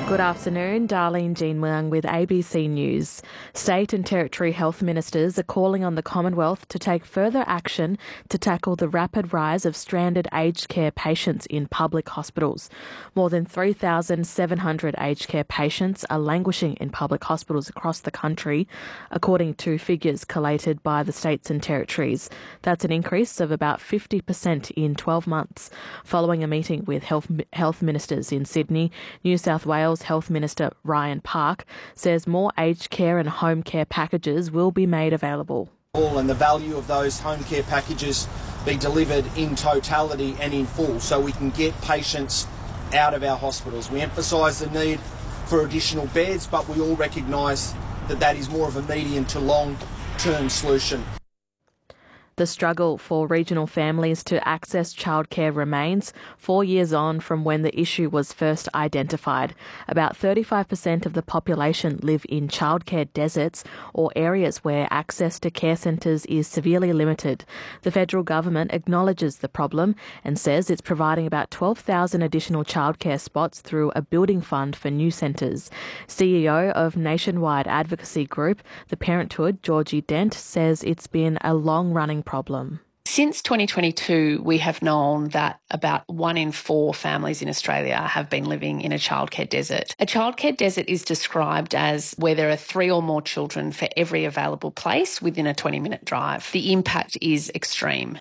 Good afternoon, Darlene Jean Muang with ABC News. State and Territory health ministers are calling on the Commonwealth to take further action to tackle the rapid rise of stranded aged care patients in public hospitals. More than 3,700 aged care patients are languishing in public hospitals across the country, according to figures collated by the states and territories. That's an increase of about 50% in 12 months. Following a meeting with health ministers in Sydney, New South Wales Health Minister Ryan Park says more aged care and home care packages will be made available. And the value of those home care packages be delivered in totality and in full so we can get patients out of our hospitals. We emphasise the need for additional beds, but we all recognise that that is more of a medium to long-term solution. The struggle for regional families to access childcare remains 4 years on from when the issue was first identified. About 35% of the population live in childcare deserts or areas where access to care centres is severely limited. The federal government acknowledges the problem and says it's providing about 12,000 additional childcare spots through a building fund for new centres. CEO of nationwide advocacy group The Parenthood, Georgie Dent, says it's been a long-running problem. Since 2022, we have known that about 1 in 4 families in Australia have been living in a childcare desert. A childcare desert is described as where there are 3 or more children for every available place within a 20-minute drive. The impact is extreme.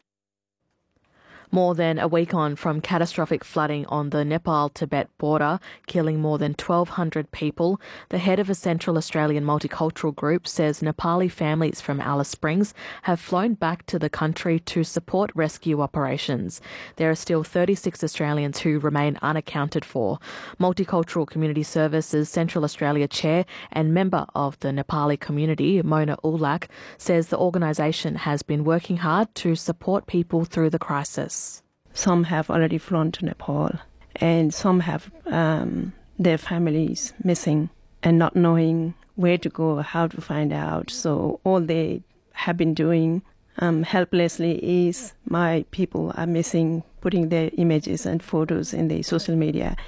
More than a week on from catastrophic flooding on the Nepal-Tibet border, killing more than 1,200 people, the head of a Central Australian multicultural group says Nepali families from Alice Springs have flown back to the country to support rescue operations. There are still 36 Australians who remain unaccounted for. Multicultural Community Services Central Australia Chair and member of the Nepali community, Mona Ulak, says the organisation has been working hard to support people through the crisis. Some have already flown to Nepal, and some have their families missing and not knowing where to go, how to find out. So all they have been doing helplessly is my people are missing, putting their images and photos in the social media.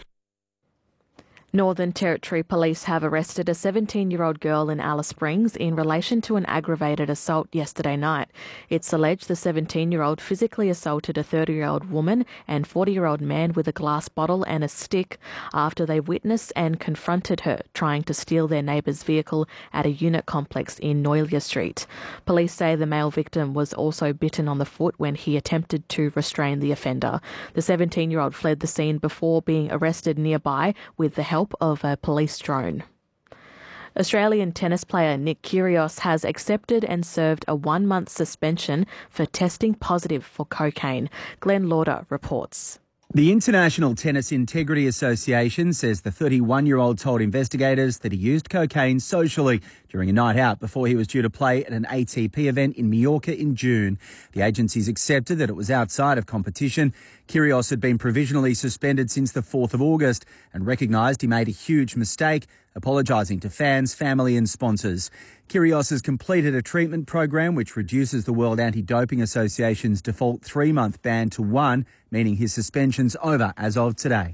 Northern Territory Police have arrested a 17-year-old girl in Alice Springs in relation to an aggravated assault yesterday night. It's alleged the 17-year-old physically assaulted a 30-year-old woman and 40-year-old man with a glass bottle and a stick after they witnessed and confronted her trying to steal their neighbour's vehicle at a unit complex in Noelia Street. Police say the male victim was also bitten on the foot when he attempted to restrain the offender. The 17-year-old fled the scene before being arrested nearby with the help of a police drone. Australian tennis player Nick Kyrgios has accepted and served a 1-month suspension for testing positive for cocaine. Glenn Lauder reports. The International Tennis Integrity Association says the 31-year-old told investigators that he used cocaine socially during a night out before he was due to play at an ATP event in Mallorca in June. The agencies accepted that it was outside of competition. Kyrgios had been provisionally suspended since the 4th of August and recognised he made a huge mistake, apologising to fans, family and sponsors. Kyrgios has completed a treatment program which reduces the World Anti-Doping Association's default 3-month ban to 1, meaning his suspension's over as of today.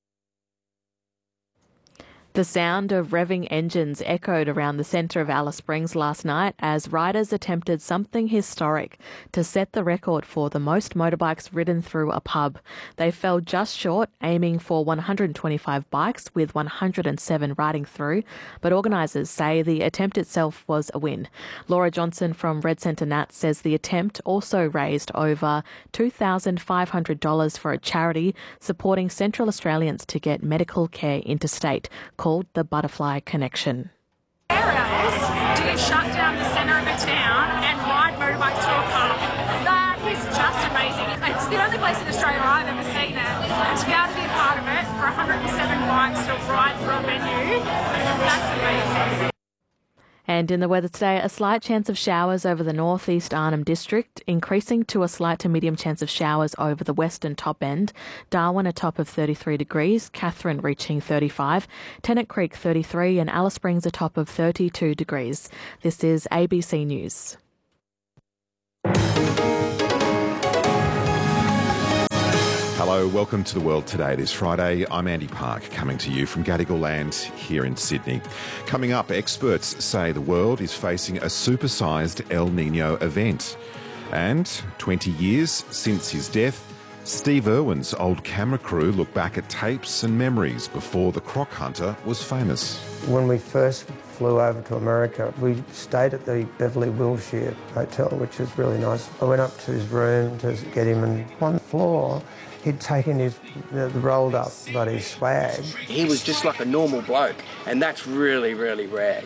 The sound of revving engines echoed around the centre of Alice Springs last night as riders attempted something historic to set the record for the most motorbikes ridden through a pub. They fell just short, aiming for 125 bikes with 107 riding through, but organisers say the attempt itself was a win. Laura Johnson from Red Centre Nats says the attempt also raised over $2,500 for a charity supporting Central Australians to get medical care interstate, called the Butterfly Connection. Areas do shut down the centre of a town and ride motorbikes to a pub. That is just amazing. It's the only place in Australia I've ever seen it. And to be able to be a part of it for 107 bikes to ride through a venue, that's amazing. And in the weather today, a slight chance of showers over the northeast Arnhem District, increasing to a slight to medium chance of showers over the western top end. Darwin a top of 33 degrees, Katherine reaching 35, Tennant Creek 33 and Alice Springs a top of 32 degrees. This is ABC News. Hello, welcome to The World Today. It is Friday. I'm Andy Park, coming to you from Gadigal Land here in Sydney. Coming up, experts say the world is facing a supersized El Niño event. And 20 years since his death, Steve Irwin's old camera crew look back at tapes and memories before the croc hunter was famous. When we first flew over to America, we stayed at the Beverly Wilshire Hotel, which is really nice. I went up to his room to get him, and on the floor, he'd taken the rolled up bloody swag. He was just like a normal bloke, and that's really, really rare.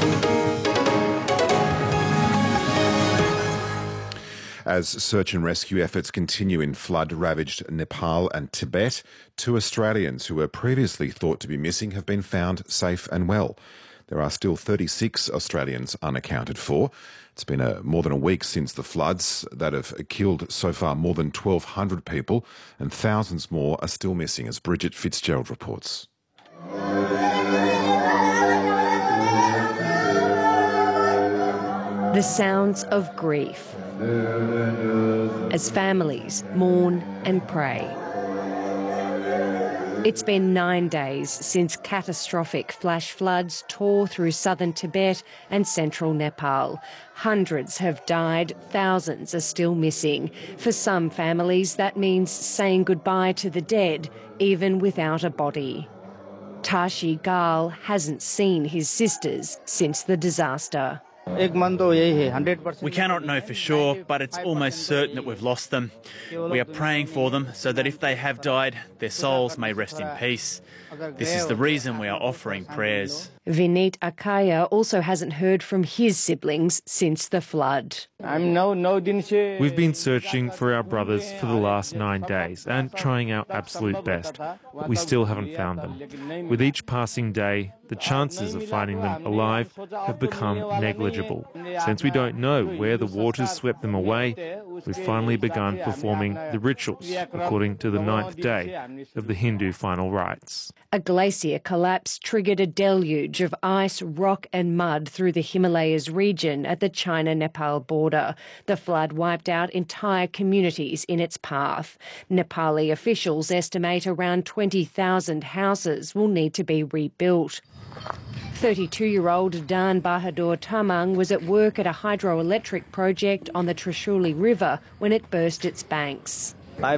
As search and rescue efforts continue in flood-ravaged Nepal and Tibet, 2 Australians who were previously thought to be missing have been found safe and well. There are still 36 Australians unaccounted for. It's been more than a week since the floods that have killed so far more than 1,200 people, and thousands more are still missing, as Bridget Fitzgerald reports. The sounds of grief as families mourn and pray. It's been 9 days since catastrophic flash floods tore through southern Tibet and central Nepal. Hundreds have died, thousands are still missing. For some families, that means saying goodbye to the dead, even without a body. Tashi Gal hasn't seen his sisters since the disaster. We cannot know for sure, but it's almost certain that we've lost them. We are praying for them so that if they have died, their souls may rest in peace. This is the reason we are offering prayers. Vineet Akaya also hasn't heard from his siblings since the flood. We've been searching for our brothers for the last 9 days and trying our absolute best, but we still haven't found them. With each passing day, the chances of finding them alive have become negligible. Since we don't know where the waters swept them away, we've finally begun performing the rituals according to the 9th day of the Hindu final rites. A glacier collapse triggered a deluge of ice, rock and mud through the Himalayas region at the China-Nepal border. The flood wiped out entire communities in its path. Nepali officials estimate around 20,000 houses will need to be rebuilt. 32-year-old Dan Bahadur Tamang was at work at a hydroelectric project on the Trishuli River when it burst its banks.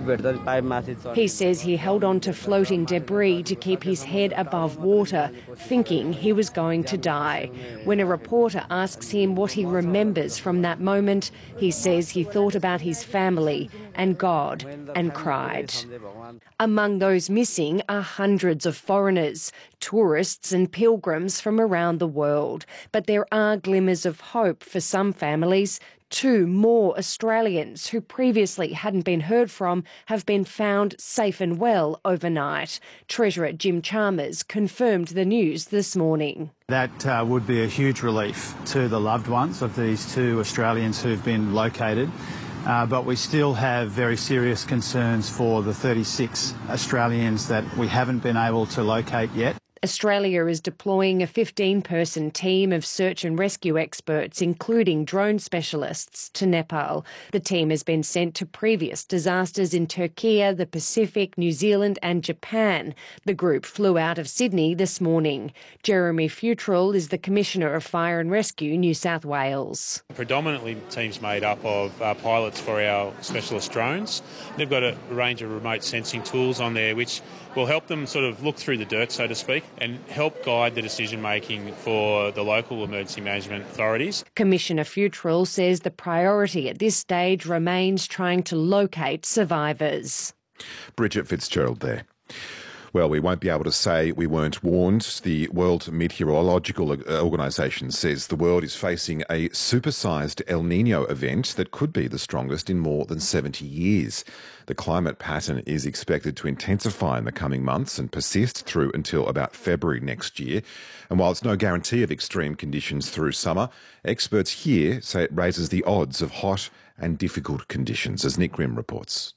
He says he held on to floating debris to keep his head above water, thinking he was going to die. When a reporter asks him what he remembers from that moment, he says he thought about his family and God and cried. Among those missing are hundreds of foreigners, tourists and pilgrims from around the world. But there are glimmers of hope for some families. 2 more Australians who previously hadn't been heard from have been found safe and well overnight. Treasurer Jim Chalmers confirmed the news this morning. That would be a huge relief to the loved ones of these 2 Australians who've been located. But we still have very serious concerns for the 36 Australians that we haven't been able to locate yet. Australia is deploying a 15-person team of search and rescue experts, including drone specialists, to Nepal. The team has been sent to previous disasters in Turkey, the Pacific, New Zealand and Japan. The group flew out of Sydney this morning. Jeremy Futrell is the Commissioner of Fire and Rescue, New South Wales. Predominantly teams made up of pilots for our specialist drones. They've got a range of remote sensing tools on there which will help them sort of look through the dirt, so to speak, and help guide the decision-making for the local emergency management authorities. Commissioner Futrell says the priority at this stage remains trying to locate survivors. Bridget Fitzgerald there. Well, we won't be able to say we weren't warned. The World Meteorological Organisation says the world is facing a supersized El Niño event that could be the strongest in more than 70 years. The climate pattern is expected to intensify in the coming months and persist through until about February next year. And while it's no guarantee of extreme conditions through summer, experts here say it raises the odds of hot and difficult conditions, as Nick Grimm reports.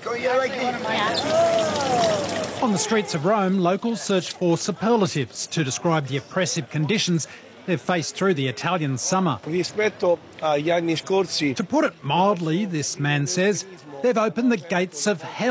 On the streets of Rome, locals search for superlatives to describe the oppressive conditions they've faced through the Italian summer. To put it mildly, this man says, they've opened the gates of hell.